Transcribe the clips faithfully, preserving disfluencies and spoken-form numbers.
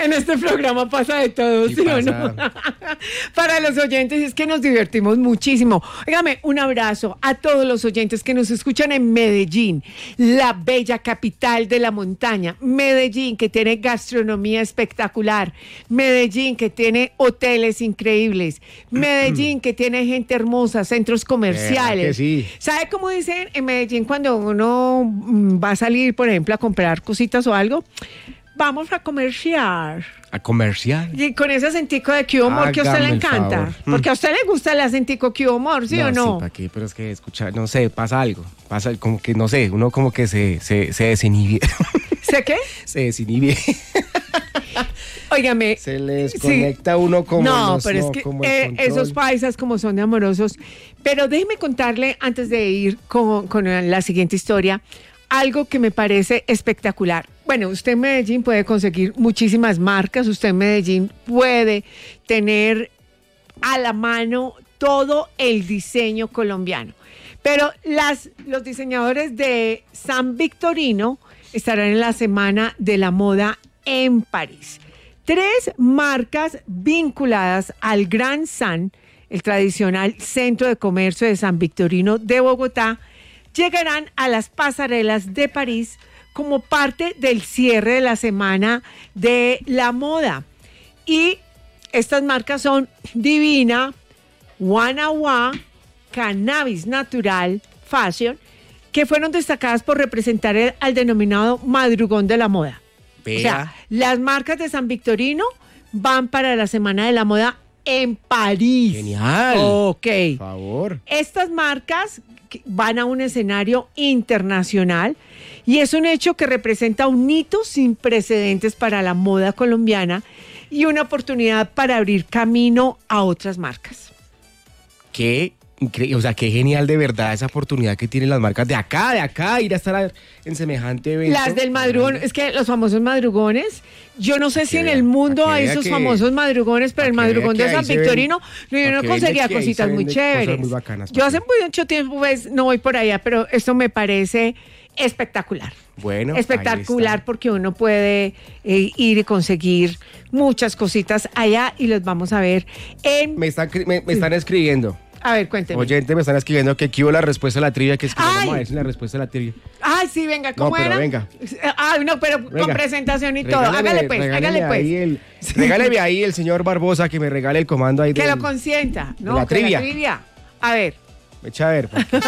En este programa pasa de todo, ¿sí, ¿sí o no? Para los oyentes es que nos divertimos muchísimo. Óigame, un abrazo a todos los oyentes que nos escuchan en Medellín, la bella capital de la montaña. Medellín, que tiene gastronomía espectacular. Medellín, que tiene hoteles increíbles. Medellín, que tiene gente hermosa, centros comerciales. Que sí. ¿Sabe cómo dicen en Medellín cuando uno va a salir, por ejemplo, a comprar cositas o algo? Vamos a comerciar. ¿A comercial? Y con ese acentico de que humor que a usted le encanta. Favor. Porque a usted le gusta el acentico que humor, ¿sí no, o no? Sí, ¿para qué? Pero es que escuchar, no sé, pasa algo. Pasa como que, no sé, uno como que se, se, se desinhibe. ¿Sé qué? Se desinhibe. Óigame. Se le desconecta sí. uno como No, los, pero no, es que como eh, esos paisas como son de amorosos. Pero déjeme contarle, antes de ir con, con la siguiente historia, algo que me parece espectacular. Bueno, usted en Medellín puede conseguir muchísimas marcas, usted en Medellín puede tener a la mano todo el diseño colombiano. Pero las, los diseñadores de San Victorino estarán en la Semana de la Moda en París. Tres marcas vinculadas al Gran San, el tradicional centro de comercio de San Victorino de Bogotá, llegarán a las pasarelas de París como parte del cierre de la Semana de la Moda. Y estas marcas son Divina, Guanaguá, Cannabis Natural, Fashion, que fueron destacadas por representar el, al denominado madrugón de la moda. Vea. O sea, las marcas de San Victorino van para la Semana de la Moda en París. Genial. Ok. Por favor. Estas marcas van a un escenario internacional y es un hecho que representa un hito sin precedentes para la moda colombiana y una oportunidad para abrir camino a otras marcas. Qué increíble, o sea, qué genial de verdad esa oportunidad que tienen las marcas de acá, de acá, ir a estar en semejante evento. Las del madrugón, es que los famosos madrugones, yo no sé si en el mundo hay esos famosos madrugones, pero el madrugón de San Victorino, yo no conseguía cositas muy chéveres. Muy bacanas, yo hace mucho tiempo pues no voy por allá, pero esto me parece espectacular. Bueno, espectacular porque uno puede eh, ir y conseguir muchas cositas allá y los vamos a ver en... Me están, me, me están escribiendo. A ver, cuénteme. Oyente, me están escribiendo que aquí hubo la respuesta a la trivia, que es que no vamos a ver si la respuesta a la trivia. Ay, sí, venga, ¿cómo no, pero era? venga. Ay, no, pero venga. Con presentación y todo. Hágale pues, hágale pues. Ahí el, regáleme ahí el señor Barbosa que me regale el comando ahí de que lo consienta, ¿no? la trivia. La trivia. A ver. Echa a ver.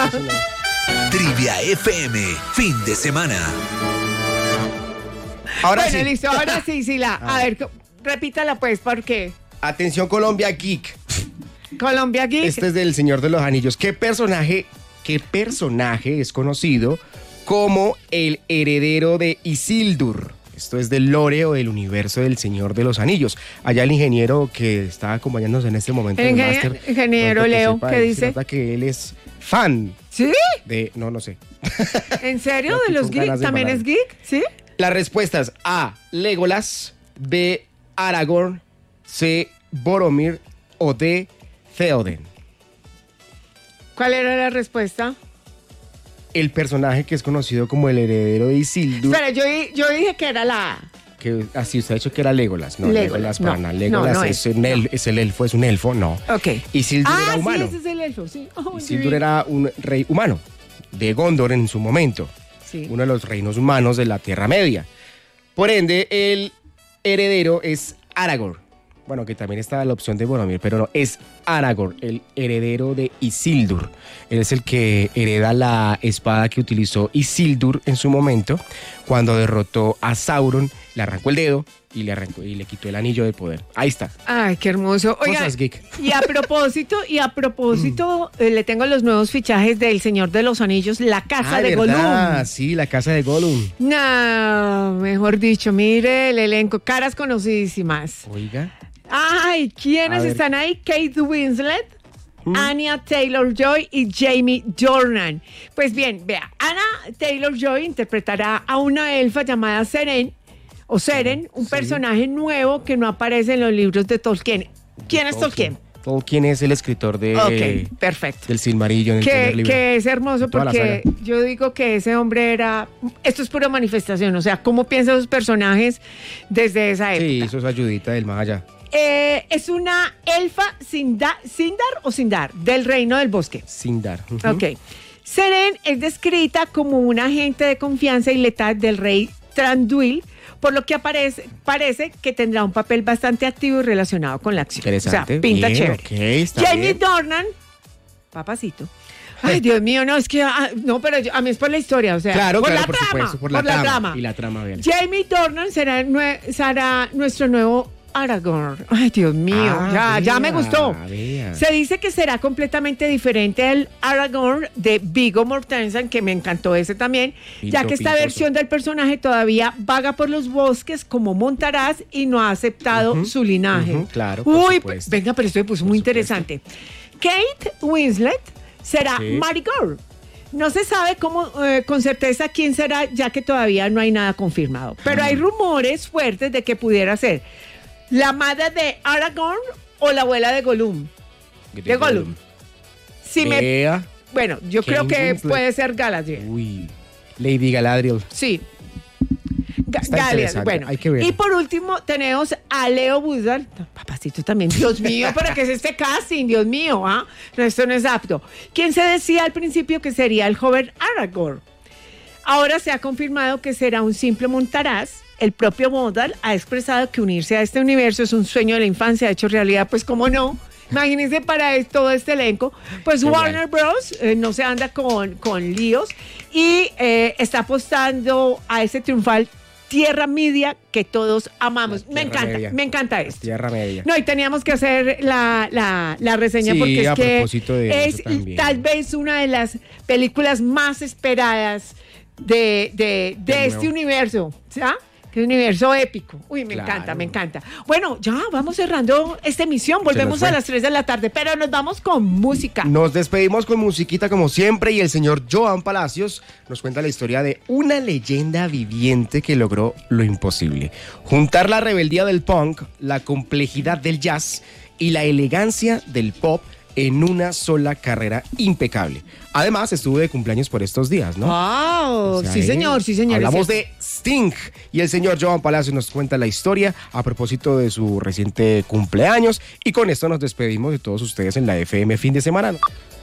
Trivia F M, fin de semana. Ahora bueno, sí. listo, ahora sí, sí, la. A, a ver, repítala pues, ¿por qué? Atención Colombia Geek. Colombia Geek. Este es del Señor de los Anillos. ¿Qué personaje, qué personaje es conocido como el heredero de Isildur? Esto es del lore o del universo del Señor de los Anillos. Allá el ingeniero que está acompañándonos en este momento. El en ingeniero, el máster, ingeniero que Leo, sepa, ¿qué dice? Se nota que él es fan. ¿Sí? De, no, no sé. ¿En serio? ¿De los geeks? ¿También es geek? ¿Sí? Las respuestas: A, Legolas, B, Aragorn, C, Boromir o D, Theoden. ¿Cuál era la respuesta? El personaje que es conocido como el heredero de Isildur. Espera, yo, yo dije que era la A. Que así usted ha dicho que era Legolas. No, Legolas, Legolas para no, nada. Legolas no, no es, es, un el, no. es el elfo, es un elfo, no. Ok. Isildur ah, era humano. sí, ese es el elfo, sí. Oh, Isildur era un rey humano de Gondor en su momento. Sí. Uno de los reinos humanos de la Tierra Media. Por ende, el heredero es Aragorn. Bueno, que también está la opción de Boromir, pero no, es Aragorn, el heredero de Isildur. Él es el que hereda la espada que utilizó Isildur en su momento, cuando derrotó a Sauron, le arrancó el dedo y le arrancó y le quitó el anillo de poder. Ahí está. Ay, qué hermoso. Oiga, Cosas geek. y a propósito, y a propósito, eh, le tengo los nuevos fichajes del Señor de los Anillos, la casa ah, de ¿verdad? Gollum. Sí, la casa de Gollum. No, mejor dicho, mire el elenco, caras conocidísimas. Oiga. Ay, ¿quiénes están ahí? Kate Winslet, ¿Mm? Anya Taylor-Joy y Jamie Dornan. Pues bien, vea, Anna Taylor-Joy interpretará a una elfa llamada Seren, o Seren, un sí. personaje nuevo que no aparece en los libros de Tolkien. ¿Quién es Tolkien? Tolkien es el escritor de Ok, perfecto. del Silmarillion, el primer Que, libro. que es hermoso Toda la porque saga. yo digo que ese hombre era... Esto es pura manifestación, o sea, cómo piensan los personajes desde esa época. Sí, eso es ayudita del más allá. Eh, es una elfa Sinda- Sindar o Sindar, del Reino del Bosque. Sindar. Ujú. Ok. Seren es descrita como un agente de confianza y letal del rey Tranduil, por lo que aparece, parece que tendrá un papel bastante activo y relacionado con la acción. Interesante. O sea, pinta Bien, chévere. ok, está Jamie bien. Dornan, papacito. Ay, Dios mío, no, es que, ah, no, pero yo- a mí es por la historia, o sea, Claro, por claro, la por trama, supuesto, por la trama. Y la trama, bien. Jamie Dornan será, nue- será nuestro nuevo Aragorn. Ay, Dios mío, Ah, ya, ya me vea, gustó. vea. Se dice que será completamente diferente al Aragorn de Viggo Mortensen, que me encantó ese también, Pinto, ya que esta pintoso. versión del personaje todavía vaga por los bosques como Montaraz y no ha aceptado Ujú, su linaje. ujú, claro, por Uy, supuesto. venga, pero esto me puso Por muy supuesto. interesante. Kate Winslet será Sí. Marigold. No se sabe cómo eh, con certeza quién será, ya que todavía no hay nada confirmado. Pero hay rumores fuertes de que pudiera ser la madre de Aragorn o la abuela de Gollum. De Gollum. Si me, Vea. bueno, yo Kate creo que Winslet. puede ser Galadriel. Uy. Lady Galadriel. Sí. Ga- Está Galadriel, interesante, bueno. hay que ver. Y por último tenemos a Leo Budal. Papacito también. Dios mío, ¿para qué es este casting? Dios mío, ¿ah? No, esto no es apto. Quien se decía al principio que sería el joven Aragorn. Ahora se ha confirmado que será un simple montaraz. El propio Modal ha expresado que unirse a este universo es un sueño de la infancia, hecho realidad, pues cómo no. Imagínense para es- todo este elenco. Pues Genial. Warner Bros. eh, no se anda con, con líos y eh, está apostando a ese triunfal Tierra Media que todos amamos. La Me Tierra encanta, Media. me encanta esto. Tierra Media. No, y teníamos que hacer la, la, la reseña Sí, porque es a que propósito de es eso también. tal vez una de las películas más esperadas de, de, de De este nuevo. universo, ¿sabes? Que es un universo épico. Uy, me Claro. encanta, me encanta. Bueno, ya vamos cerrando esta emisión. Volvemos fue. a las tres de la tarde, pero nos vamos con música. Nos despedimos con musiquita como siempre y el señor Joan Palacios nos cuenta la historia de una leyenda viviente que logró lo imposible. Juntar la rebeldía del punk, la complejidad del jazz y la elegancia del pop en una sola carrera impecable. Además, estuvo de cumpleaños por estos días, ¿no? ¡Wow! O sea, sí, ¿eh? señor, sí, señor. Hablamos es de cierto. Sting y el señor Joan Palacios nos cuenta la historia a propósito de su reciente cumpleaños y con esto nos despedimos de todos ustedes en la F M fin de semana.